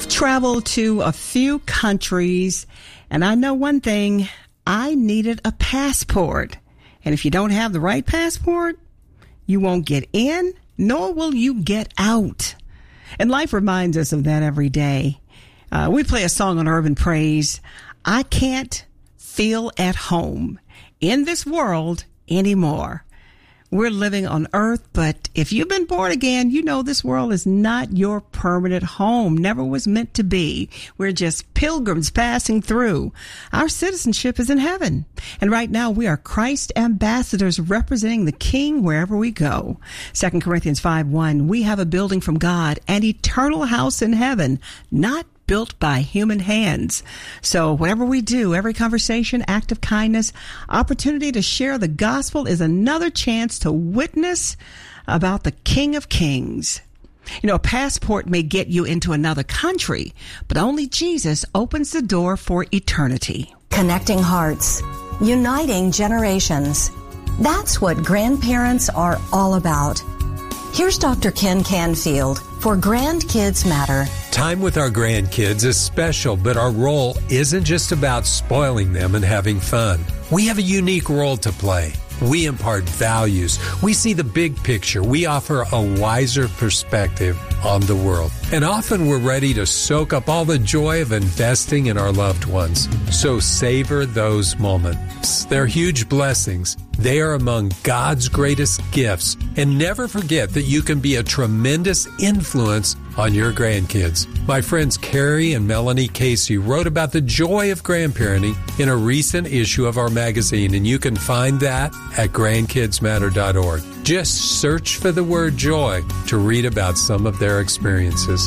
I've traveled to a few countries, and I know one thing. I needed a passport. And if you don't have the right passport, you won't get in, nor will you get out. And life reminds us of that every day. We play a song on Urban Praise. I can't feel at home in this world anymore. We're living on earth, but if you've been born again, you know this world is not your permanent home. Never was meant to be. We're just pilgrims passing through. Our citizenship is in heaven. And right now we are Christ ambassadors representing the King wherever we go. 2 Corinthians 5:1, we have a building from God, an eternal house in heaven, not built by human hands. So whatever we do, every conversation, act of kindness, opportunity to share the gospel is another chance to witness about the King of Kings. You know, a passport may get you into another country, but only Jesus opens the door for eternity. Connecting hearts, uniting generations. That's what grandparents are all about. Here's Dr. Ken Canfield for Grandkids Matter. Time with our grandkids is special, but our role isn't just about spoiling them and having fun. We have a unique role to play. We impart values. We see the big picture. We offer a wiser perspective on the world. And often we're ready to soak up all the joy of investing in our loved ones. So savor those moments. They're huge blessings. They are among God's greatest gifts. And never forget that you can be a tremendous influence on your grandkids. My friends Carrie and Melanie Casey wrote about the joy of grandparenting in a recent issue of our magazine, and you can find that at grandkidsmatter.org. Just search for the word joy to read about some of their experiences.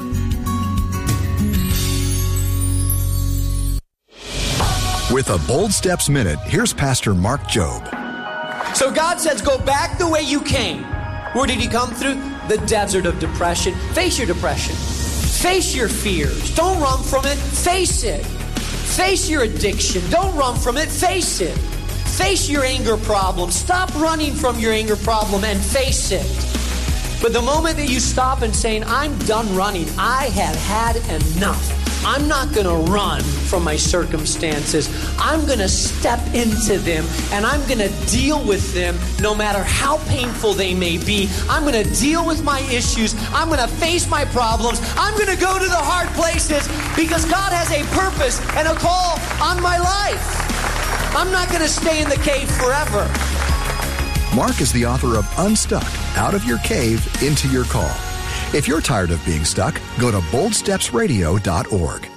With a Bold Steps Minute, here's Pastor Mark Jobe. So God says, go back the way you came. Where did he come through? The desert of depression. Face your depression. Face your fears. Don't run from it. Face it. Face your addiction. Don't run from it. Face it. Face your anger problem. Stop running from your anger problem and face it. But the moment that you stop and saying, I'm done running, I have had enough. I'm not going to run from my circumstances. I'm going to step into them, and I'm going to deal with them no matter how painful they may be. I'm going to deal with my issues. I'm going to face my problems. I'm going to go to the hard places because God has a purpose and a call on my life. I'm not going to stay in the cave forever. Mark is the author of Unstuck, Out of Your Cave, Into Your Call. If you're tired of being stuck, go to boldstepsradio.org.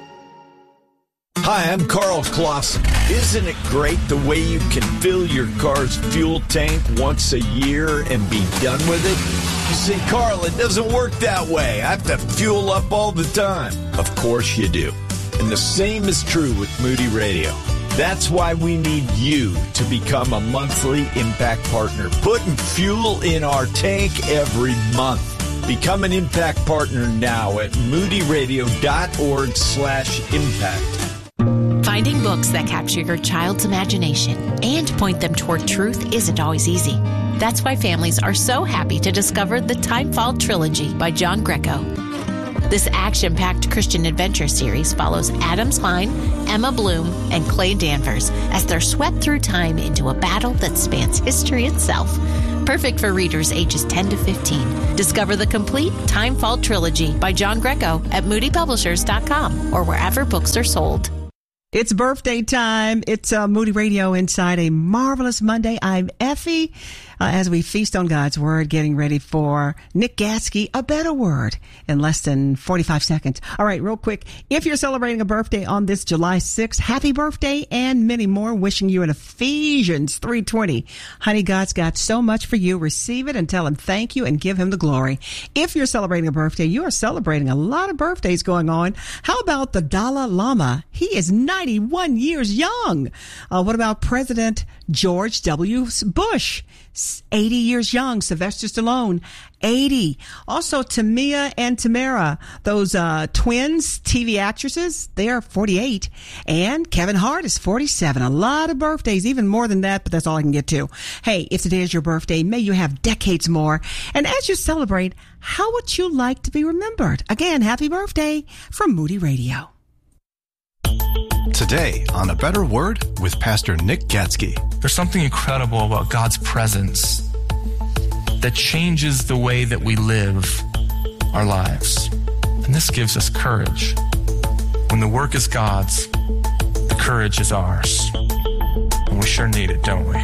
Hi, I'm Carl Clausen. Isn't it great the way you can fill your car's fuel tank once a year and be done with it? You say, Carl, it doesn't work that way. I have to fuel up all the time. Of course you do. And the same is true with Moody Radio. That's why we need you to become a monthly Impact Partner, putting fuel in our tank every month. Become an Impact Partner now at moodyradio.org/impact. Finding books that capture your child's imagination and point them toward truth isn't always easy. That's why families are so happy to discover the Timefall Trilogy by John Greco. This action-packed Christian adventure series follows Adam Spine, Emma Bloom, and Clay Danvers as they're swept through time into a battle that spans history itself. Perfect for readers ages 10 to 15. Discover the complete Timefall Trilogy by John Greco at moodypublishers.com or wherever books are sold. It's birthday time. It's Moody Radio inside a marvelous Monday. I'm Effie. As we feast on God's Word, getting ready for Nick Gatsky, A Better Word, in less than 45 seconds. All right, real quick. If you're celebrating a birthday on this July 6th, happy birthday and many more. Wishing you an Ephesians 3:20. Honey, God's got so much for you. Receive it and tell him thank you and give him the glory. If you're celebrating a birthday, you are celebrating a lot of birthdays going on. How about the Dalai Lama? He is 91 years young. What about President George W. Bush? 80 years young. Sylvester Stallone, 80. Also, Tamia and Tamara, those twins, TV actresses, they are 48. And Kevin Hart is 47. A lot of birthdays, even more than that, but that's all I can get to. Hey, if today is your birthday, may you have decades more. And as you celebrate, how would you like to be remembered? Again, happy birthday from Moody Radio. Today on A Better Word with Pastor Nick Gatsky. There's something incredible about God's presence that changes the way that we live our lives. And this gives us courage. When the work is God's, the courage is ours. And we sure need it, don't we?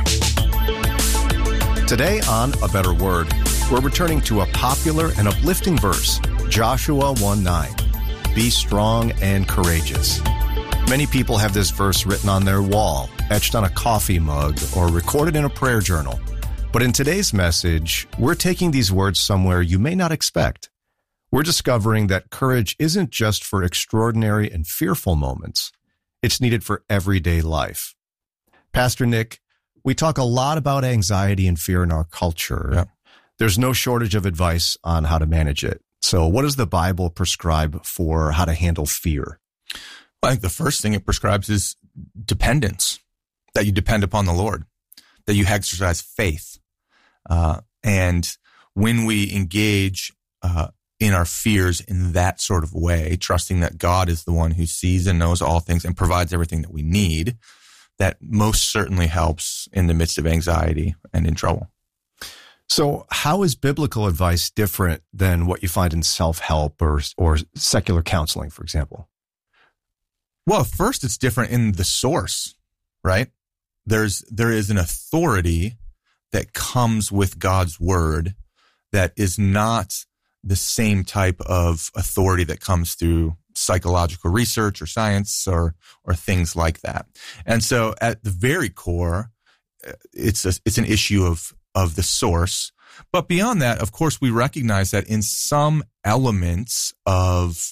Today on A Better Word, we're returning to a popular and uplifting verse, Joshua 1:9. Be strong and courageous. Many people have this verse written on their wall, etched on a coffee mug, or recorded in a prayer journal. But in today's message, we're taking these words somewhere you may not expect. We're discovering that courage isn't just for extraordinary and fearful moments. It's needed for everyday life. Pastor Nick, we talk a lot about anxiety and fear in our culture. Yeah. There's no shortage of advice on how to manage it. So what does the Bible prescribe for how to handle fear? I think the first thing it prescribes is dependence, that you depend upon the Lord, that you exercise faith. And when we engage in our fears in that sort of way, trusting that God is the one who sees and knows all things and provides everything that we need, that most certainly helps in the midst of anxiety and in trouble. So how is biblical advice different than what you find in self-help or secular counseling, for example? Well, first, it's different in the source, right? There is an authority that comes with God's word that is not the same type of authority that comes through psychological research or science or things like that. And so at the very core, it's an issue of the source. But beyond that, of course, we recognize that in some elements of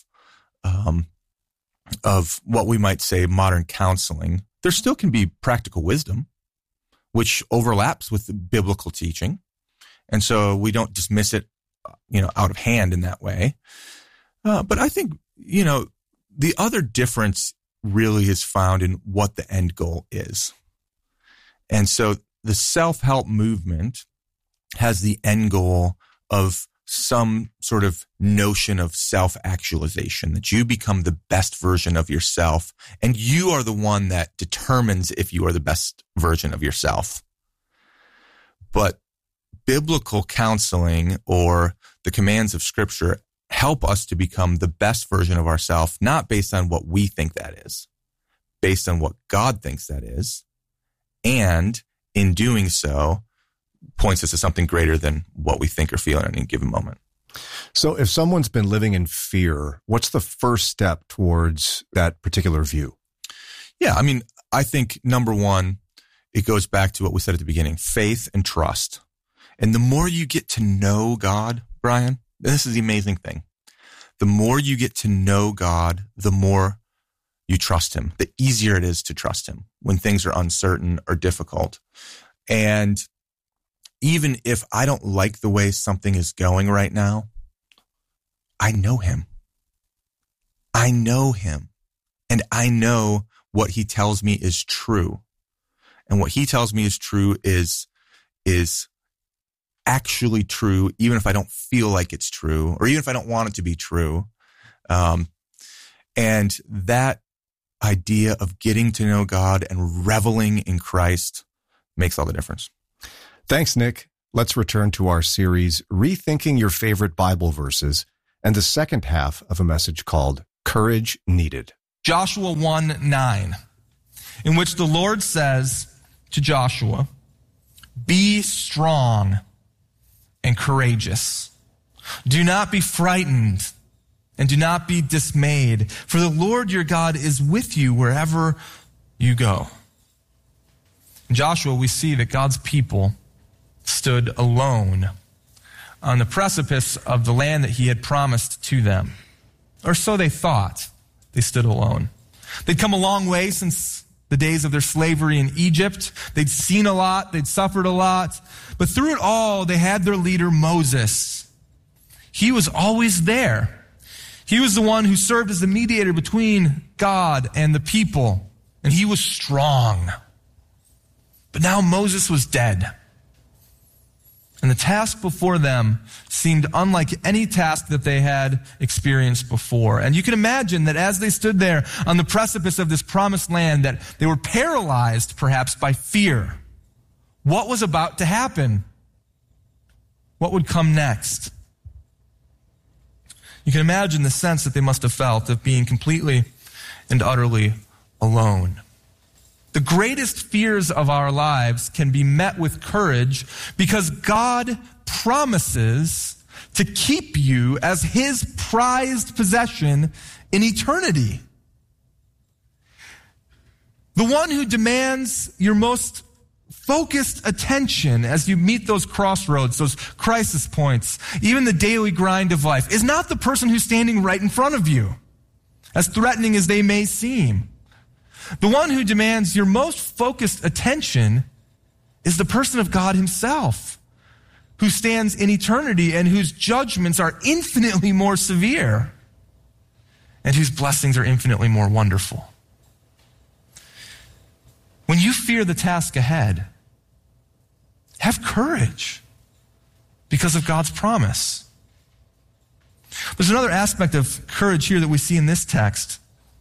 what we might say modern counseling, there still can be practical wisdom, which overlaps with the biblical teaching. And so we don't dismiss it, out of hand in that way. But I think, the other difference really is found in what the end goal is. And so the self-help movement has the end goal of some sort of notion of self-actualization, that you become the best version of yourself, and you are the one that determines if you are the best version of yourself. But biblical counseling or the commands of Scripture help us to become the best version of ourselves, not based on what we think that is, based on what God thinks that is, and in doing so, points us to something greater than what we think or feel in any given moment. So if someone's been living in fear, what's the first step towards that particular view? Yeah, I think number one, it goes back to what we said at the beginning, faith and trust. And the more you get to know God, Brian, this is the amazing thing. The more you get to know God, the more you trust him, the easier it is to trust him when things are uncertain or difficult. And even if I don't like the way something is going right now, I know him. I know him. And I know what he tells me is true. And what he tells me is true is actually true, even if I don't feel like it's true, or even if I don't want it to be true. And that idea of getting to know God and reveling in Christ makes all the difference. Thanks, Nick. Let's return to our series, Rethinking Your Favorite Bible Verses, and the second half of a message called Courage Needed. Joshua 1:9, in which the Lord says to Joshua, "Be strong and courageous. Do not be frightened and do not be dismayed, for the Lord your God is with you wherever you go." In Joshua, we see that God's people stood alone on the precipice of the land that he had promised to them. Or so they thought. They stood alone. They'd come a long way since the days of their slavery in Egypt. They'd seen a lot, they'd suffered a lot, but through it all, they had their leader, Moses. He was always there. He was the one who served as the mediator between God and the people, and he was strong. But now Moses was dead. And the task before them seemed unlike any task that they had experienced before. And you can imagine that as they stood there on the precipice of this promised land, that they were paralyzed perhaps by fear. What was about to happen? What would come next? You can imagine the sense that they must have felt of being completely and utterly alone. The greatest fears of our lives can be met with courage because God promises to keep you as his prized possession in eternity. The one who demands your most focused attention as you meet those crossroads, those crisis points, even the daily grind of life, is not the person who's standing right in front of you, as threatening as they may seem. The one who demands your most focused attention is the person of God himself, who stands in eternity and whose judgments are infinitely more severe and whose blessings are infinitely more wonderful. When you fear the task ahead, have courage because of God's promise. There's another aspect of courage here that we see in this text.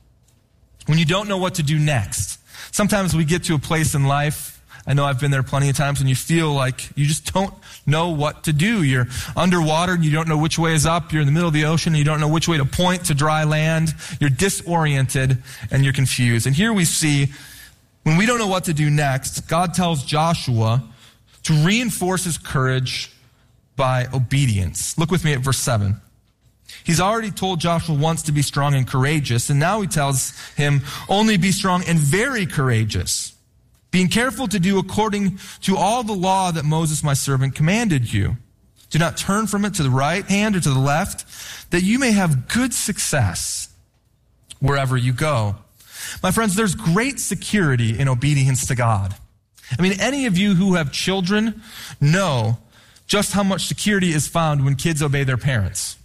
When you don't know what to do next. Sometimes we get to a place in life, I know I've been there plenty of times, when you feel like you just don't know what to do. You're underwater and you don't know which way is up. You're in the middle of the ocean and you don't know which way to point to dry land. You're disoriented and you're confused. And here we see, when we don't know what to do next, God tells Joshua to reinforce his courage by obedience. Look with me at verse 7. He's already told Joshua once to be strong and courageous, and now he tells him, only be strong and very courageous, being careful to do according to all the law that Moses my servant commanded you. Do not turn from it to the right hand or to the left, that you may have good success wherever you go. My friends, there's great security in obedience to God. I mean, any of you who have children know just how much security is found when kids obey their parents.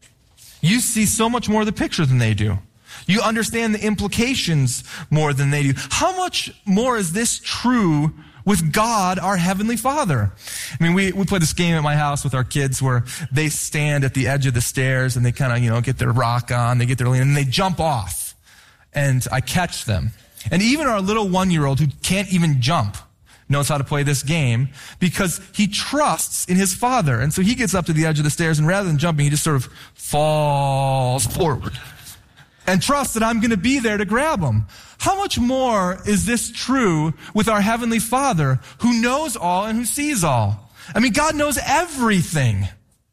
You see so much more of the picture than they do. You understand the implications more than they do. How much more is this true with God, our Heavenly Father? I mean, we play this game at my house with our kids where they stand at the edge of the stairs and they kind of, get their rock on, they get their lean, and they jump off. And I catch them. And even our little 1-year-old who can't even jump knows how to play this game because he trusts in his father. And so he gets up to the edge of the stairs, and rather than jumping, he just sort of falls forward and trusts that I'm going to be there to grab him. How much more is this true with our Heavenly Father who knows all and who sees all? I mean, God knows everything.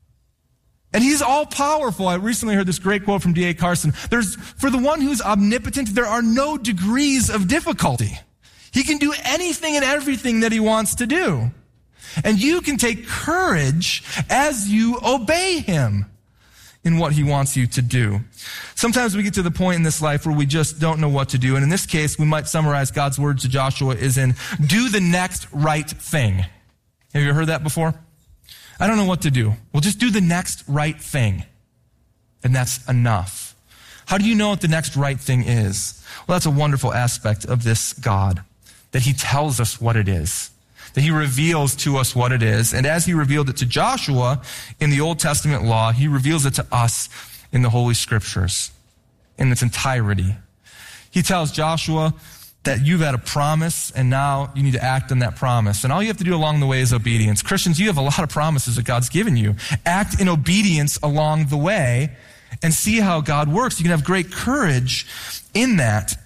And he's all powerful. I recently heard this great quote from D.A. Carson. For the one who's omnipotent, there are no degrees of difficulty. He can do anything and everything that he wants to do. And you can take courage as you obey him in what he wants you to do. Sometimes we get to the point in this life where we just don't know what to do. And in this case, we might summarize God's words to Joshua is in, do the next right thing. Have you ever heard that before? I don't know what to do. Well, just do the next right thing. And that's enough. How do you know what the next right thing is? Well, that's a wonderful aspect of this God, that he tells us what it is, that he reveals to us what it is. And as he revealed it to Joshua in the Old Testament law, he reveals it to us in the Holy Scriptures in its entirety. He tells Joshua that you've had a promise and now you need to act on that promise. And all you have to do along the way is obedience. Christians, you have a lot of promises that God's given you. Act in obedience along the way and see how God works. You can have great courage in that.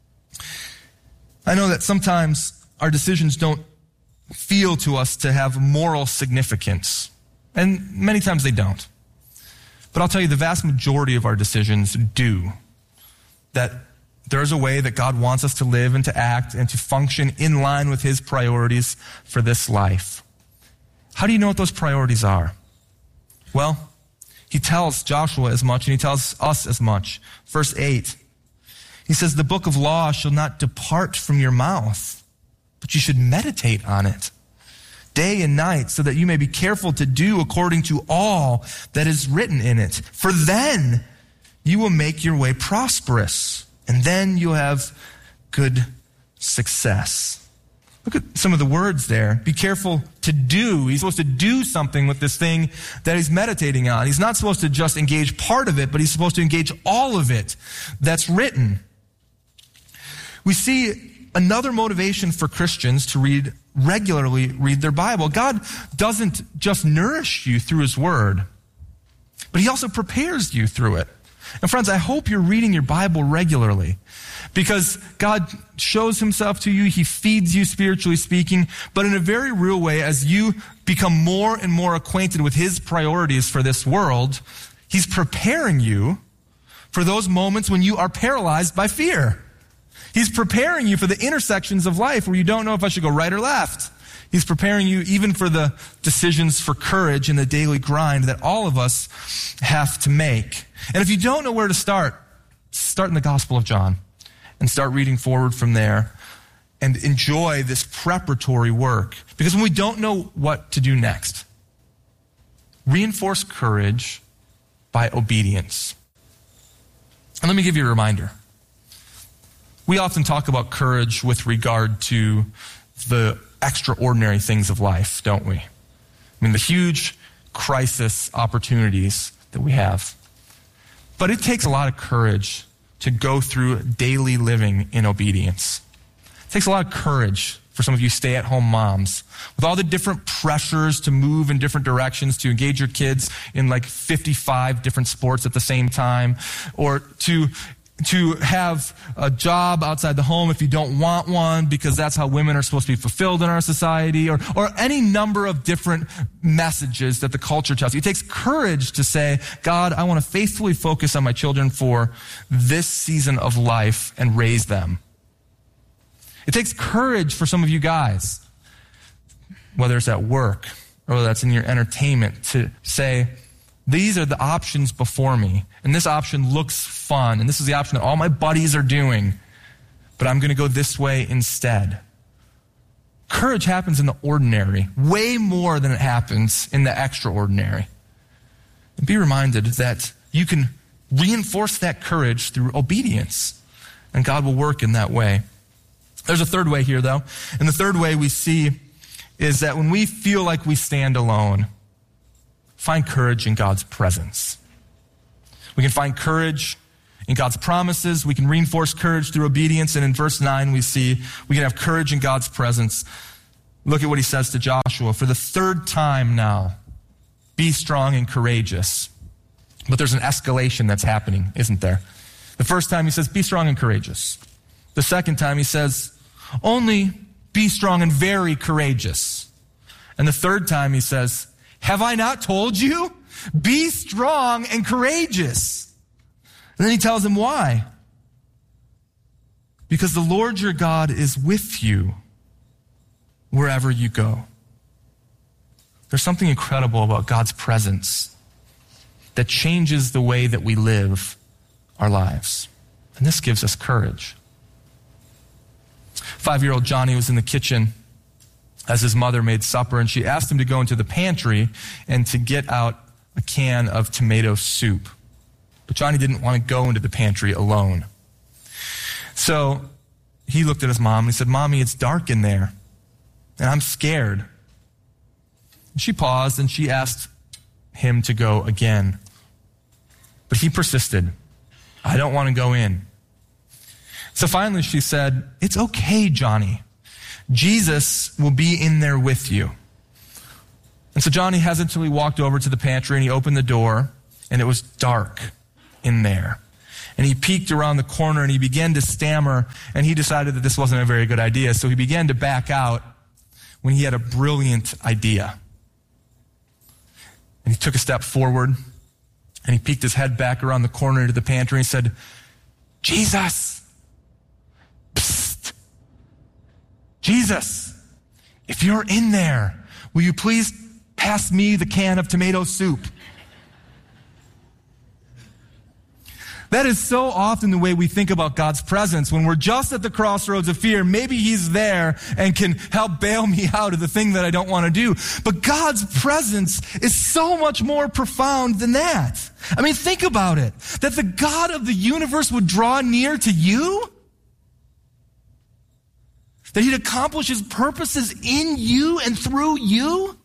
I know that sometimes our decisions don't feel to us to have moral significance. And many times they don't. But I'll tell you, the vast majority of our decisions do. That there's a way that God wants us to live and to act and to function in line with his priorities for this life. How do you know what those priorities are? Well, he tells Joshua as much and he tells us as much. Verse 8. He says, the book of law shall not depart from your mouth, but you should meditate on it day and night, so that you may be careful to do according to all that is written in it. For then you will make your way prosperous, and then you'll have good success. Look at some of the words there. Be careful to do. He's supposed to do something with this thing that he's meditating on. He's not supposed to just engage part of it, but he's supposed to engage all of it that's written. We see another motivation for Christians to regularly read their Bible. God doesn't just nourish you through his word, but he also prepares you through it. And friends, I hope you're reading your Bible regularly, because God shows himself to you. He feeds you, spiritually speaking, but in a very real way. As you become more and more acquainted with his priorities for this world, he's preparing you for those moments when you are paralyzed by fear. He's preparing you for the intersections of life where you don't know if I should go right or left. He's preparing you even for the decisions for courage in the daily grind that all of us have to make. And if you don't know where to start in the Gospel of John and start reading forward from there and enjoy this preparatory work. Because when we don't know what to do next, reinforce courage by obedience. And let me give you a reminder. We often talk about courage with regard to the extraordinary things of life, don't we? I mean, the huge crisis opportunities that we have. But it takes a lot of courage to go through daily living in obedience. It takes a lot of courage for some of you stay-at-home moms, with all the different pressures to move in different directions, to engage your kids in like 55 different sports at the same time, or to have a job outside the home if you don't want one, because that's how women are supposed to be fulfilled in our society, or any number of different messages that the culture tells you. It takes courage to say, God, I want to faithfully focus on my children for this season of life and raise them. It takes courage for some of you guys, whether it's at work or whether that's in your entertainment, to say, these are the options before me, and this option looks fun, and this is the option that all my buddies are doing, but I'm going to go this way instead. Courage happens in the ordinary, way more than it happens in the extraordinary. And be reminded that you can reinforce that courage through obedience, and God will work in that way. There's a third way here, though, and the third way we see is that when we feel like we stand alone, find courage in God's presence. We can find courage in God's promises. We can reinforce courage through obedience. And in verse 9, we see we can have courage in God's presence. Look at what he says to Joshua. For the third time now, be strong and courageous. But there's an escalation that's happening, isn't there? The first time he says, be strong and courageous. The second time he says, only be strong and very courageous. And the third time he says, have I not told you? Be strong and courageous. And then he tells him why. Because the Lord your God is with you wherever you go. There's something incredible about God's presence that changes the way that we live our lives. And this gives us courage. 5-year-old Johnny was in the kitchen as his mother made supper, and she asked him to go into the pantry and to get out a can of tomato soup. But Johnny didn't want to go into the pantry alone. So he looked at his mom and he said, Mommy, it's dark in there, and I'm scared. And she paused and she asked him to go again. But he persisted. I don't want to go in. So finally she said, it's okay, Johnny. Jesus will be in there with you. And so Johnny hesitantly walked over to the pantry and he opened the door, and it was dark in there. And he peeked around the corner and he began to stammer, and he decided that this wasn't a very good idea. So he began to back out when he had a brilliant idea. And he took a step forward and he peeked his head back around the corner into the pantry and he said, Jesus, psst, Jesus, if you're in there, will you please pass me the can of tomato soup? That is so often the way we think about God's presence. When we're just at the crossroads of fear, maybe he's there and can help bail me out of the thing that I don't want to do. But God's presence is so much more profound than that. I mean, think about it. That the God of the universe would draw near to you? That he'd accomplish his purposes in you and through you?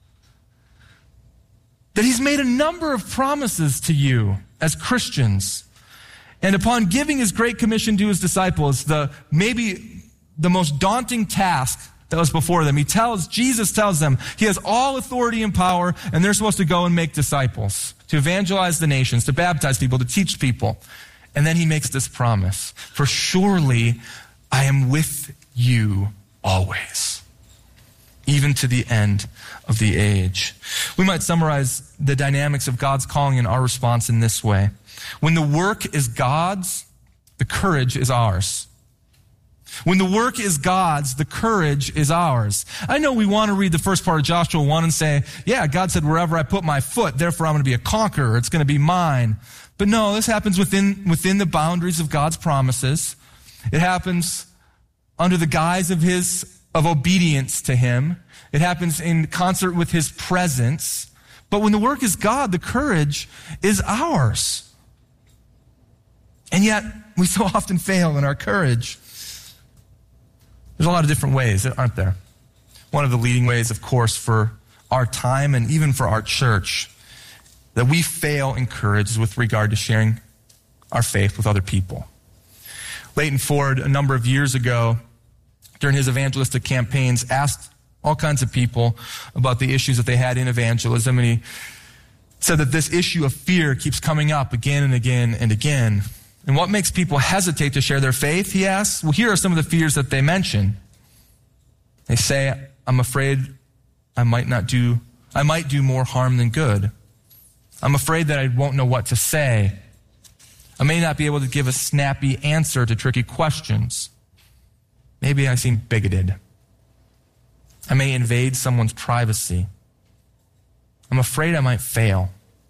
That he's made a number of promises to you as Christians. And upon giving his great commission to his disciples, maybe the most daunting task that was before them, Jesus tells them he has all authority and power, and they're supposed to go and make disciples, to evangelize the nations, to baptize people, to teach people. And then he makes this promise, for surely I am with you always, even to the end of the age. We might summarize the dynamics of God's calling and our response in this way. When the work is God's, the courage is ours. When the work is God's, the courage is ours. I know we want to read the first part of Joshua 1 and say, yeah, God said, wherever I put my foot, therefore I'm going to be a conqueror. It's going to be mine. But no, this happens within the boundaries of God's promises. It happens under the guise of obedience to him. It happens in concert with his presence. But when the work is God, the courage is ours. And yet, we so often fail in our courage. There's a lot of different ways, aren't there? One of the leading ways, of course, for our time and even for our church, that we fail in courage is with regard to sharing our faith with other people. Leighton Ford, a number of years ago, during his evangelistic campaigns, asked all kinds of people about the issues that they had in evangelism, and he said that this issue of fear keeps coming up again and again and again. And what makes people hesitate to share their faith, he asks? Well, here are some of the fears that they mention. They say, I'm afraid I might do more harm than good. I'm afraid that I won't know what to say. I may not be able to give a snappy answer to tricky questions. Maybe I seem bigoted. I may invade someone's privacy. I'm afraid I might fail.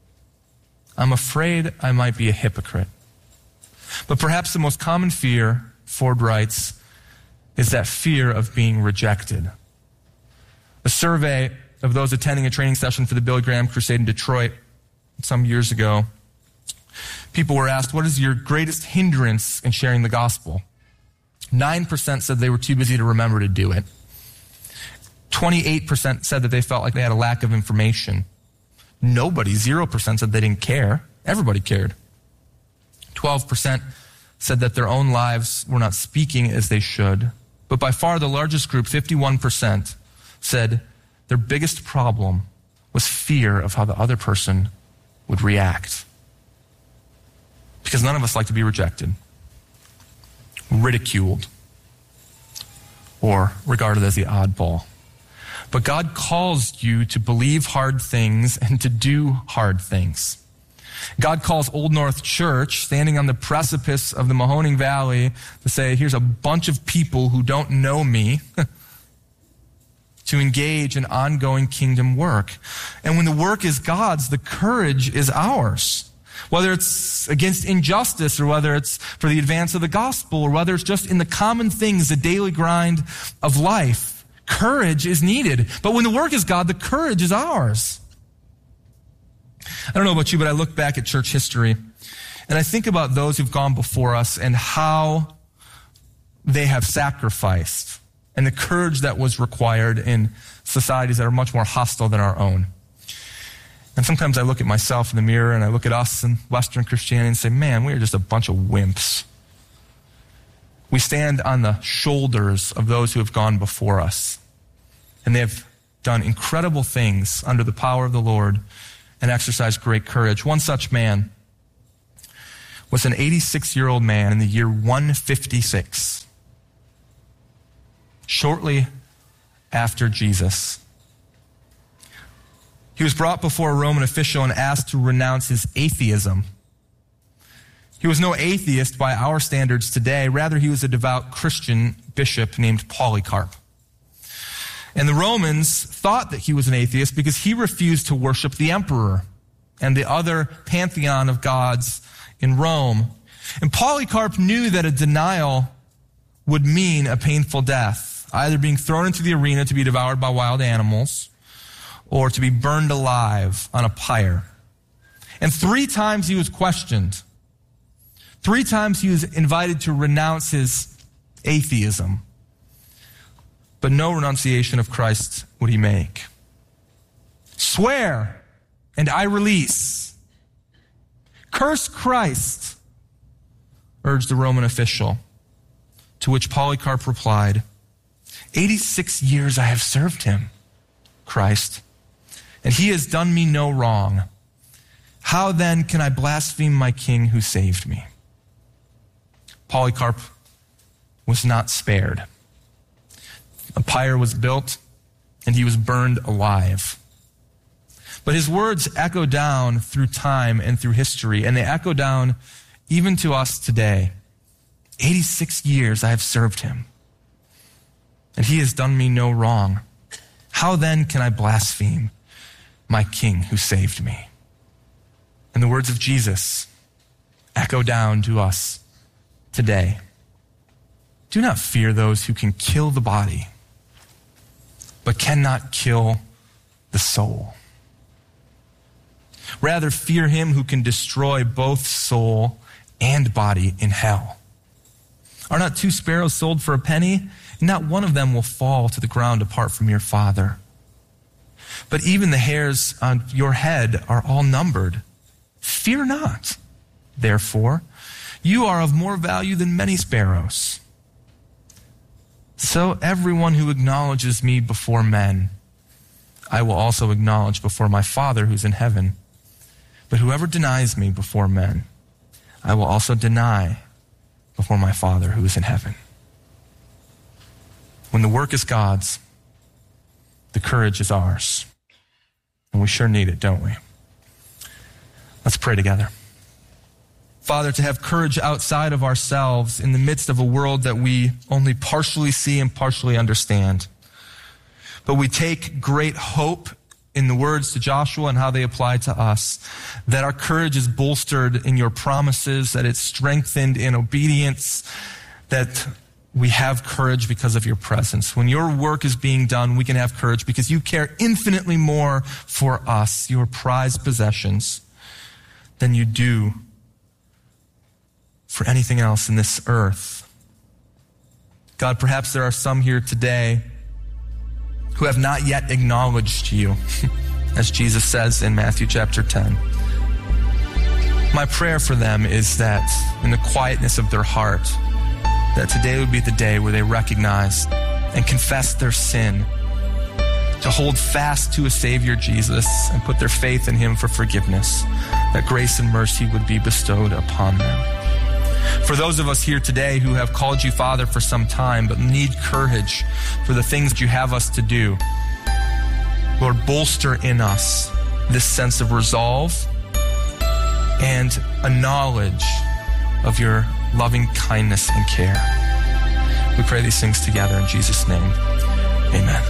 I'm afraid I might be a hypocrite. But perhaps the most common fear, Ford writes, is that fear of being rejected. A survey of those attending a training session for the Billy Graham Crusade in Detroit some years ago, people were asked, what is your greatest hindrance in sharing the gospel? 9% said they were too busy to remember to do it. 28% said that they felt like they had a lack of information. 0% said they didn't care. Everybody cared. 12% said that their own lives were not speaking as they should. But by far the largest group, 51%, said their biggest problem was fear of how the other person would react. Because none of us like to be rejected, ridiculed, or regarded as the oddball. But God calls you to believe hard things and to do hard things. God calls Old North Church, standing on the precipice of the Mahoning Valley, to say, here's a bunch of people who don't know me, to engage in ongoing kingdom work. And when the work is God's, the courage is ours. Whether it's against injustice, or whether it's for the advance of the gospel, or whether it's just in the common things, the daily grind of life, courage is needed. But when the work is God, the courage is ours. I don't know about you, but I look back at church history, and I think about those who've gone before us and how they have sacrificed, and the courage that was required in societies that are much more hostile than our own. And sometimes I look at myself in the mirror, and I look at us in Western Christianity and say, man, we are just a bunch of wimps. We stand on the shoulders of those who have gone before us, and they have done incredible things under the power of the Lord and exercised great courage. One such man was an 86-year-old man in the year 156, shortly after Jesus. He was brought before a Roman official and asked to renounce his atheism. He was no atheist by our standards today. Rather, he was a devout Christian bishop named Polycarp. And the Romans thought that he was an atheist because he refused to worship the emperor and the other pantheon of gods in Rome. And Polycarp knew that a denial would mean a painful death, either being thrown into the arena to be devoured by wild animals or to be burned alive on a pyre. And 3 times he was questioned. 3 times he was invited to renounce his atheism. But no renunciation of Christ would he make. Swear, and I release. Curse Christ, urged the Roman official, to which Polycarp replied, 86 years I have served him, Christ, and he has done me no wrong. How then can I blaspheme my king who saved me? Polycarp was not spared. A pyre was built, and he was burned alive. But his words echo down through time and through history, and they echo down even to us today. 86 years I have served him, and he has done me no wrong. How then can I blaspheme my king who saved me? And the words of Jesus echo down to us today. Do not fear those who can kill the body, but cannot kill the soul. Rather, fear him who can destroy both soul and body in hell. Are not 2 sparrows sold for a penny? Not one of them will fall to the ground apart from your Father. But even the hairs on your head are all numbered. Fear not, therefore, you are of more value than many sparrows. So everyone who acknowledges me before men, I will also acknowledge before my Father who's in heaven. But whoever denies me before men, I will also deny before my Father who is in heaven. When the work is God's, the courage is ours. And we sure need it, don't we? Let's pray together. Father, to have courage outside of ourselves in the midst of a world that we only partially see and partially understand. But we take great hope in the words to Joshua and how they apply to us, that our courage is bolstered in your promises, that it's strengthened in obedience, that we have courage because of your presence. When your work is being done, we can have courage because you care infinitely more for us, your prized possessions, than you do for anything else in this earth. God, perhaps there are some here today who have not yet acknowledged you, as Jesus says in Matthew chapter 10. My prayer for them is that in the quietness of their heart, that today would be the day where they recognize and confess their sin, to hold fast to a Savior Jesus and put their faith in him for forgiveness, that grace and mercy would be bestowed upon them. For those of us here today who have called you Father for some time but need courage for the things that you have us to do, Lord, bolster in us this sense of resolve and a knowledge of your loving kindness and care. We pray these things together in Jesus' name. Amen.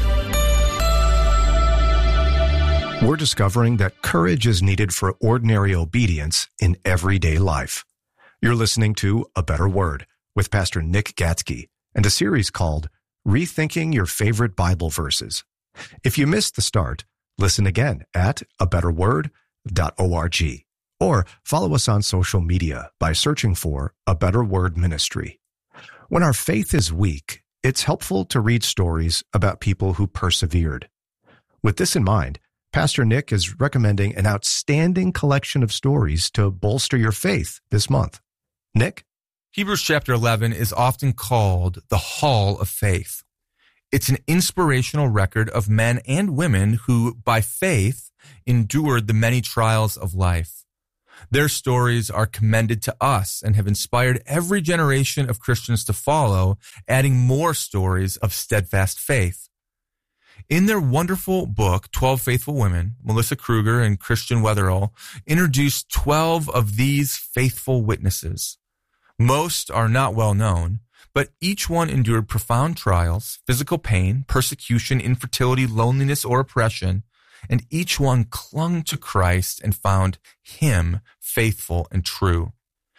We're discovering that courage is needed for ordinary obedience in everyday life. You're listening to A Better Word with Pastor Nick Gatzke and a series called Rethinking Your Favorite Bible Verses. If you missed the start, listen again at abetterword.org or follow us on social media by searching for A Better Word Ministry. When our faith is weak, it's helpful to read stories about people who persevered. With this in mind, Pastor Nick is recommending an outstanding collection of stories to bolster your faith this month. Nick? Hebrews chapter 11 is often called the Hall of Faith. It's an inspirational record of men and women who, by faith, endured the many trials of life. Their stories are commended to us and have inspired every generation of Christians to follow, adding more stories of steadfast faith. In their wonderful book, 12 Faithful Women, Melissa Kruger and Christian Weatherall introduced 12 of these faithful witnesses. Most are not well known, but each one endured profound trials, physical pain, persecution, infertility, loneliness, or oppression, and each one clung to Christ and found him faithful and true.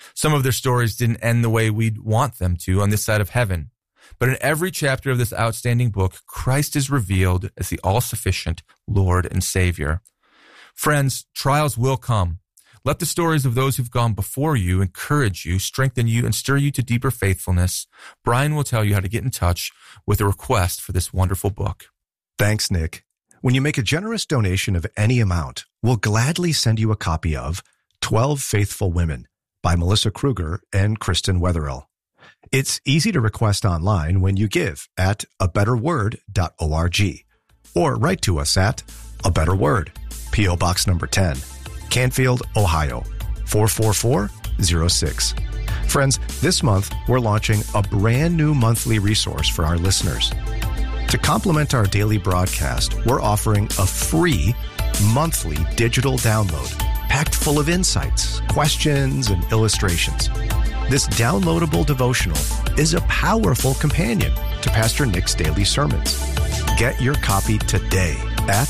Some of their stories didn't end the way we'd want them to on this side of heaven. But in every chapter of this outstanding book, Christ is revealed as the all-sufficient Lord and Savior. Friends, trials will come. Let the stories of those who've gone before you encourage you, strengthen you, and stir you to deeper faithfulness. Brian will tell you how to get in touch with a request for this wonderful book. Thanks, Nick. When you make a generous donation of any amount, we'll gladly send you a copy of 12 Faithful Women by Melissa Kruger and Kristen Wetherill. It's easy to request online when you give at abetterword.org or write to us at A Better Word, P.O. Box number 10, Canfield, Ohio, 44406. Friends, this month we're launching a brand new monthly resource for our listeners. To complement our daily broadcast, we're offering a free monthly digital download packed full of insights, questions, and illustrations. This downloadable devotional is a powerful companion to Pastor Nick's daily sermons. Get your copy today at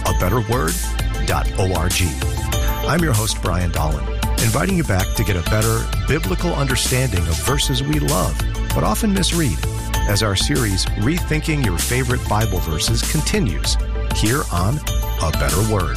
abetterword.org. I'm your host, Brian Dolan, inviting you back to get a better biblical understanding of verses we love but often misread, as our series, Rethinking Your Favorite Bible Verses, continues here on A Better Word.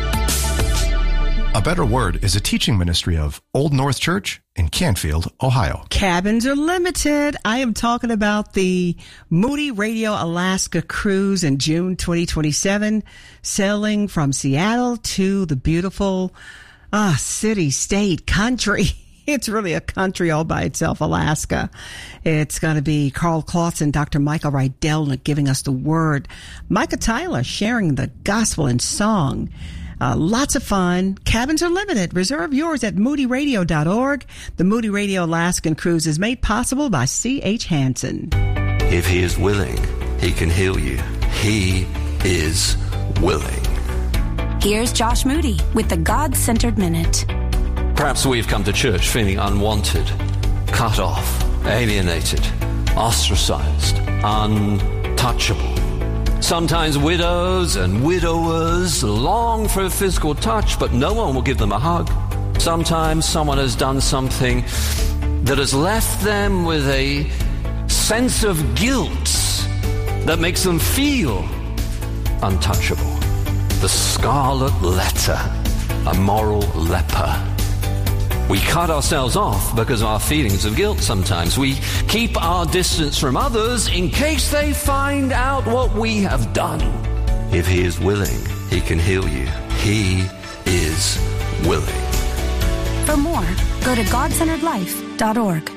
A Better Word is a teaching ministry of Old North Church in Canfield, Ohio. Cabins are limited. I am talking about the Moody Radio Alaska cruise in June 2027, sailing from Seattle to the beautiful city, state, country. It's really a country all by itself, Alaska. It's going to be Carl Clausen, Dr. Michael Rydell giving us the word. Micah Tyler sharing the gospel in song. Lots of fun. Cabins are limited. Reserve yours at moodyradio.org. The Moody Radio Alaskan Cruise is made possible by C.H. Hansen. If he is willing, he can heal you. He is willing. Here's Josh Moody with the God-Centered Minute. Perhaps we've come to church feeling unwanted, cut off, alienated, ostracized, untouchable. Sometimes widows and widowers long for a physical touch, but no one will give them a hug. Sometimes someone has done something that has left them with a sense of guilt that makes them feel untouchable. The scarlet letter, a moral leper. We cut ourselves off because of our feelings of guilt sometimes. We keep our distance from others in case they find out what we have done. If he is willing, he can heal you. He is willing. For more, go to godcenteredlife.org.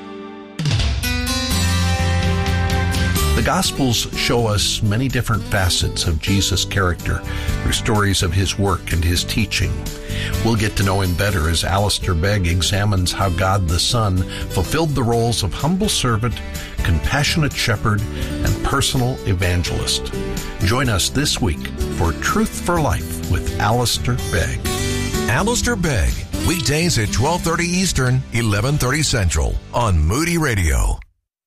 The Gospels show us many different facets of Jesus' character through stories of his work and his teaching. We'll get to know him better as Alistair Begg examines how God the Son fulfilled the roles of humble servant, compassionate shepherd, and personal evangelist. Join us this week for Truth for Life with Alistair Begg. Alistair Begg, weekdays at 12:30 Eastern, 11:30 Central on Moody Radio.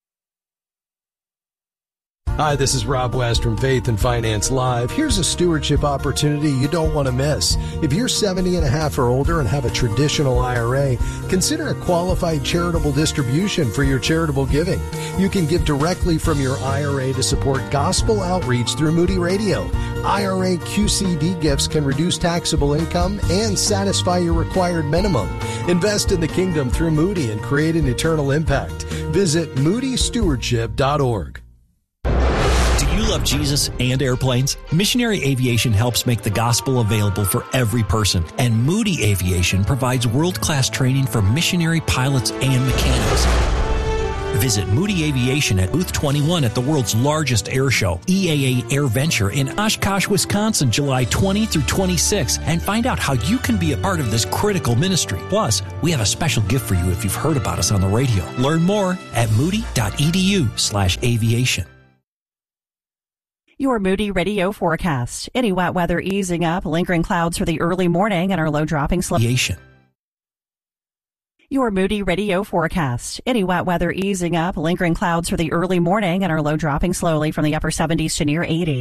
Hi, this is Rob West from Faith and Finance Live. Here's a stewardship opportunity you don't want to miss. If you're 70 and a half or older and have a traditional IRA, consider a qualified charitable distribution for your charitable giving. You can give directly from your IRA to support gospel outreach through Moody Radio. IRA QCD gifts can reduce taxable income and satisfy your required minimum. Invest in the kingdom through Moody and create an eternal impact. Visit moodystewardship.org. You love Jesus and airplanes? Missionary Aviation helps make the gospel available for every person, and Moody Aviation provides world-class training for missionary pilots and mechanics. Visit Moody Aviation at Booth 21 at the world's largest air show, EAA AirVenture in Oshkosh, Wisconsin, July 20 through 26, and find out how you can be a part of this critical ministry. Plus, we have a special gift for you if you've heard about us on the radio. Learn more at moody.edu/aviation. Your Moody Radio forecast. Any wet weather easing up, lingering clouds for the early morning and our low dropping slowly. Your Moody Radio forecast. Any wet weather easing up, lingering clouds for the early morning and our low dropping slowly from the upper 70s to near 80.